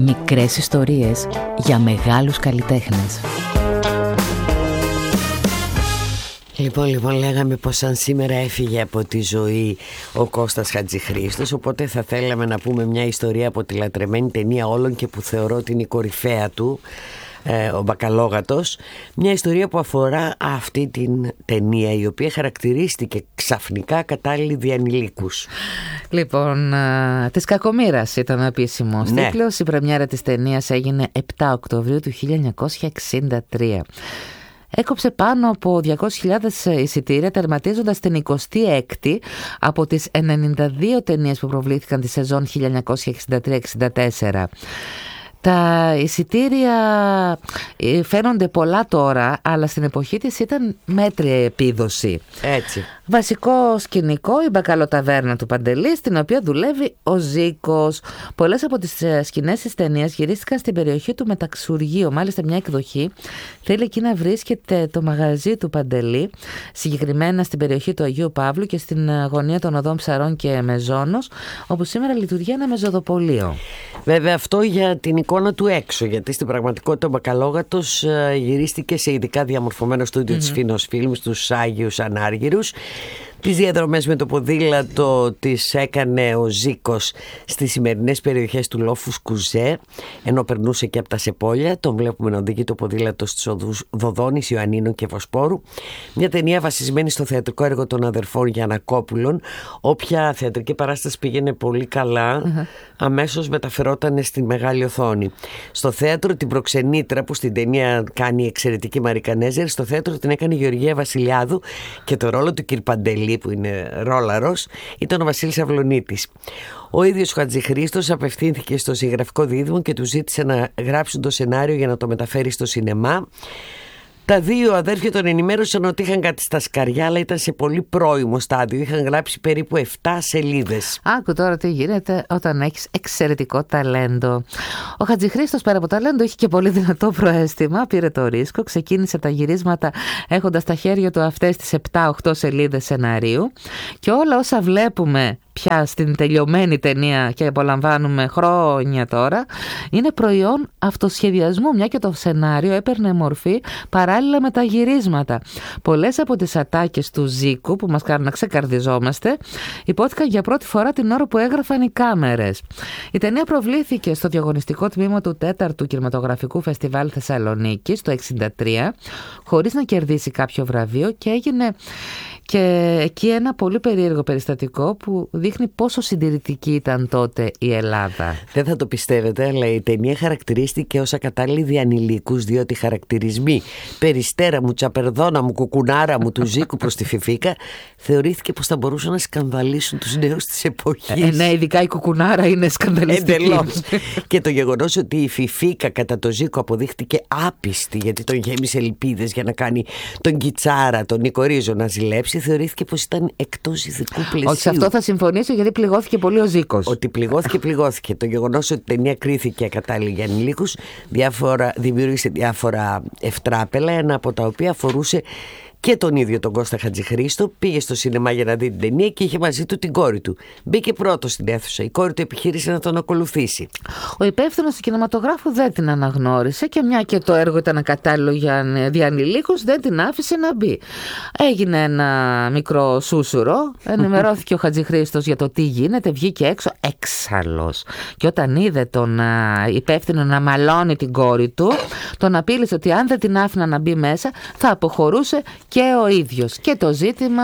Μικρές ιστορίες για μεγάλους καλλιτέχνες. Λοιπόν, λέγαμε πως αν σήμερα έφυγε από τη ζωή ο Κώστας Χατζηχρήστος, οπότε θα θέλαμε να πούμε μια ιστορία από τη λατρεμένη ταινία όλων και που θεωρώ ότι είναι η κορυφαία του, ο Μπακαλόγατος. Μια ιστορία που αφορά αυτή την ταινία, η οποία χαρακτηρίστηκε ξαφνικά κατάλληλη διανηλίκους. Λοιπόν, της Κακομοίρας ήταν ο επίσημος τίτλος. Η πρεμιέρα της ταινίας έγινε 7 Οκτωβρίου του 1963. Έκοψε πάνω από 200.000 εισιτήρια, τερματίζοντας την 26η από τις 92 ταινίες που προβλήθηκαν τη σεζόν 1963-64. Τα εισιτήρια φαίνονται πολλά τώρα, αλλά στην εποχή της ήταν μέτρια επίδοση. Έτσι. Βασικό σκηνικό, η μπακαλοταβέρνα του Παντελή, στην οποία δουλεύει ο Ζήκος. Πολλές από τις σκηνές της ταινίας γυρίστηκαν στην περιοχή του Μεταξουργείου. Μάλιστα μια εκδοχή θέλει εκεί να βρίσκεται το μαγαζί του Παντελή, συγκεκριμένα στην περιοχή του Αγίου Παύλου και στην γωνία των οδών Ψαρών και Μεζόνος, όπου σήμερα λειτουργεί ένα μεζοδοπολείο. Βέβαια αυτό για την εικόνα του έξω, γιατί στην πραγματικότητα ο Μπακαλόγατος γυρίστηκε σε ειδικά διαμορφωμένο στούντιο της Φίνος Φιλμ στους Άγιους Ανάργυρους. Τις διαδρομές με το ποδήλατο τις έκανε ο Ζήκος στις σημερινές περιοχές του Λόφου Σκουζέ, ενώ περνούσε και από τα Σεπόλια. Τον βλέπουμε να οδηγεί το ποδήλατο στους οδούς Δοδόνης, Ιωαννίνων και Βοσπόρου. Μια ταινία βασισμένη στο θεατρικό έργο των αδερφών Γιαννακόπουλων. Όποια θεατρική παράσταση πήγαινε πολύ καλά, αμέσως μεταφερόταν στη μεγάλη οθόνη. Στο θέατρο την προξενήτρα, που στην ταινία κάνει η εξαιρετική Μαρικανέζερ, στο θέατρο την έκανε η Γεωργία Βασιλιάδου και το ρόλο του κ. Παντελή, που είναι ρόλαρος, ήταν ο Βασίλης Αυλονίτης. Ο ίδιος ο Χατζηχρήστος απευθύνθηκε στο συγγραφικό δίδυμο και του ζήτησε να γράψουν το σενάριο για να το μεταφέρει στο σινεμά. Τα δύο αδέρφια τον ενημέρωσαν ότι είχαν κάτι στα σκαριά, αλλά ήταν σε πολύ πρώιμο στάδιο. Είχαν γράψει περίπου 7 σελίδες. Άκου τώρα τι γίνεται όταν έχεις εξαιρετικό ταλέντο. Ο Χατζηχρήστος, πέρα από ταλέντο, είχε και πολύ δυνατό προαίσθημα. Πήρε το ρίσκο, ξεκίνησε τα γυρίσματα έχοντας στα χέρια του αυτές τις 7-8 σελίδες σεναρίου. Και όλα όσα βλέπουμε πια στην τελειωμένη ταινία και απολαμβάνουμε χρόνια τώρα, είναι προϊόν αυτοσχεδιασμού, μια και το σενάριο έπαιρνε μορφή παράλληλα με τα γυρίσματα. Πολλές από τις ατάκες του Ζήκου που μας κάνουν να ξεκαρδιζόμαστε υπόθηκαν για πρώτη φορά την ώρα που έγραφαν οι κάμερες. Η ταινία προβλήθηκε στο διαγωνιστικό τμήμα του 4ου Κινηματογραφικού Φεστιβάλ Θεσσαλονίκης το 1963, χωρίς να κερδίσει κάποιο βραβείο, και έγινε και εκεί ένα πολύ περίεργο περιστατικό που δείχνει πόσο συντηρητική ήταν τότε η Ελλάδα. Δεν θα το πιστεύετε, αλλά η ταινία χαρακτηρίστηκε ως ακατάλληλη διανηλίκους, διότι οι χαρακτηρισμοί Περιστέρα μου, Τσαπερδόνα μου, Κουκουνάρα μου του Ζήκου προς τη Φιφίκα θεωρήθηκε πως θα μπορούσαν να σκανδαλίσουν τους νέους της εποχής. Ναι, ειδικά η Κουκουνάρα είναι σκανδαλιστική. Εντελώς. Και το γεγονός ότι η Φιφίκα κατά το Ζήκο αποδείχτηκε άπιστη, γιατί τον γέμισε ελπίδες για να κάνει τον Κιτσάρα, τον Νίκο Ρίζο να ζηλέψει, θεωρήθηκε πως ήταν εκτός ηθικού πλαισίου. Όχι, σε αυτό θα συμφωνήσω, γιατί πληγώθηκε πολύ ο Ζήκος. Ότι πληγώθηκε. Το γεγονός ότι η ταινία κρίθηκε ακατάλληλη για ανηλίκους δημιούργησε διάφορα ευτράπελα, ένα από τα οποία αφορούσε και τον ίδιο τον Κώστα Χατζηχρήστο. Πήγε στο σινεμά για να δει την ταινία και είχε μαζί του την κόρη του. Μπήκε πρώτος στην αίθουσα. Η κόρη του επιχείρησε να τον ακολουθήσει. Ο υπεύθυνος του κινηματογράφου δεν την αναγνώρισε και μια και το έργο ήταν ακατάλληλο για ανηλίκους, δεν την άφησε να μπει. Έγινε ένα μικρό σούσουρο. Ενημερώθηκε ο Χατζηχρήστος για το τι γίνεται. Βγήκε έξω έξαλλος. Και όταν είδε τον υπεύθυνο να μαλώνει την κόρη του, τον απείλησε ότι αν δεν την άφηνα να μπει μέσα θα αποχωρούσε και ο ίδιος. Και το ζήτημα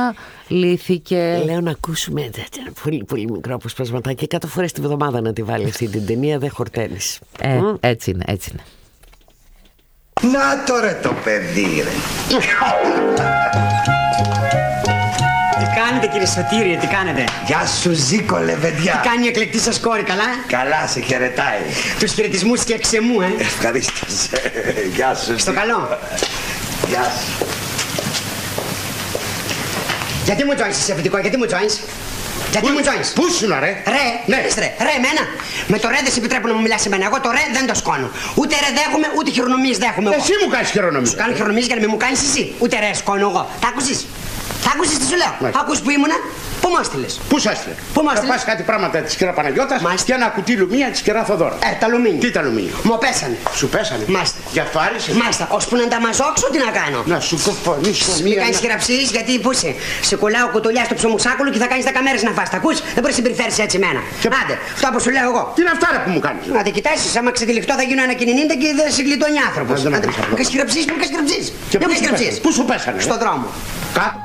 λύθηκε. Λέω να ακούσουμε ένα πολύ, πολύ μικρό αποσπασματάκι. 100 φορές τη βδομάδα να τη βάλει αυτή την ταινία, δεν χορταίνεις. Έτσι είναι, έτσι είναι. Να τώρα το παιδί, ρε. Τι κάνετε, κύριε Σωτήριε, τι κάνετε? Γεια σου, Ζήκο, λεβεντιά. Τι κάνει η εκλεκτή σας κόρη, καλά? Καλά, σε χαιρετάει. Τους χαιρετισμούς και εξεμού, Ευχαρίστω. Γεια σου. Στο καλό. Γεια σου. Γιατί μου τζόινς εσύ, αφεντικό, γιατί μου τζόινς? Γιατί μου τζόινς? Πού σου να, ρε? Ρε, ναι. Ρε, εμένα. Με το ρε δεν σε επιτρέπω να μου μιλάς σε μένα. Εγώ το ρε δεν το σκόνω. Ούτε ρε δέχομαι, ούτε χειρονομίες δέχομαι. Εσύ μου κάνεις χειρονομίες. Σου κάνω χειρονομίες για να μην μου κάνεις εσύ. Ούτε ρε σκόνω εγώ. Τα άκουσες? Τα άκουσες τι σου λέω. Ακούς που ήμουνα, πού μου έστειλες. Πού σου έστειλε. Πού μου Θα έστειλες. πας κάτι πράγματα της κυρία Παναγιώτας και ένα κουτί λουμία της κυρία Θοδώρα. Τα αλουμίνια. Τι τα λουμίνια. Μου πέσανε. Σου πέσανε. Μάλιστα. Γι' αυτό άρεσε. Μάλιστα. Ώσπου να τα μαζόξω, τι να κάνω. Να σου κοφωνήσω Μην μία. κάνεις χειραψίες, γιατί πού είσαι. Σε κολλάω κουτουλιά στο ψωμουσάκουλο και θα κάνεις 10 μέρες να φας. Τα ακούς. Δεν μπορείς να συμπεριφέρεις έτσι εμένα. Άντε, αυτό που σου λέω εγώ. Τι είναι αυτά ρε που μου κάνεις. Να τη κοιτάσεις, άμα ξετυλιχτώ θα γίνω ένα 90 και δεν σε γλιτώνει άνθρωπος. Δεν με Μην κάνεις χειραψίες, μην κάνεις χειραψίες. Πού σου πέσανε. Στον δρόμο. Κάτω.